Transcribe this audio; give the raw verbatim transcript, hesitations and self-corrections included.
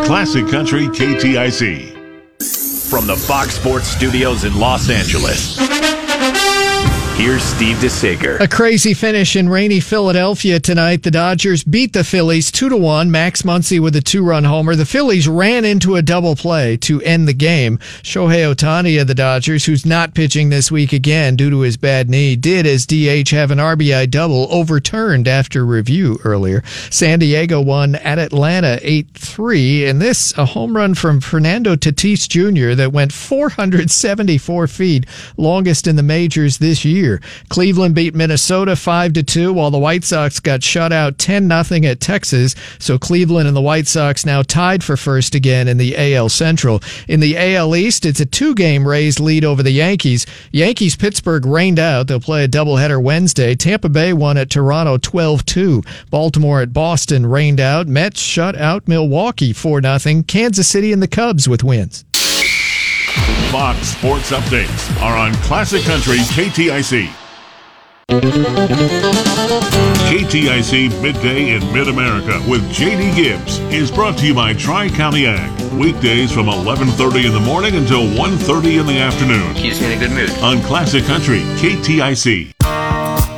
Classic Country K T I C. From the Fox Sports Studios in Los Angeles, here's Steve DeSager. A crazy finish in rainy Philadelphia tonight. The Dodgers beat the Phillies two to one. Max Muncy with a two-run homer. The Phillies ran into a double play to end the game. Shohei Ohtani of the Dodgers, who's not pitching this week again due to his bad knee, did as D H have an R B I double overturned after review earlier. San Diego won at Atlanta eight three, and this a home run from Fernando Tatis Junior that went four hundred seventy-four feet, longest in the majors this year. Cleveland beat Minnesota five to two, while the White Sox got shut out ten nothing at Texas. So Cleveland and the White Sox now tied for first again in the A L Central. In the A L East, it's a two-game Rays lead over the Yankees. Yankees-Pittsburgh rained out. They'll play a doubleheader Wednesday. Tampa Bay won at Toronto twelve two. Baltimore at Boston rained out. Mets shut out Milwaukee four nothing. Kansas City and the Cubs with wins. Fox Sports Updates are on Classic Country K T I C. K T I C Midday in Mid-America with J D Gibbs is brought to you by Tri-County Ag. Weekdays from eleven thirty in the morning until one thirty in the afternoon. Keeps me in a good mood. On Classic Country K T I C.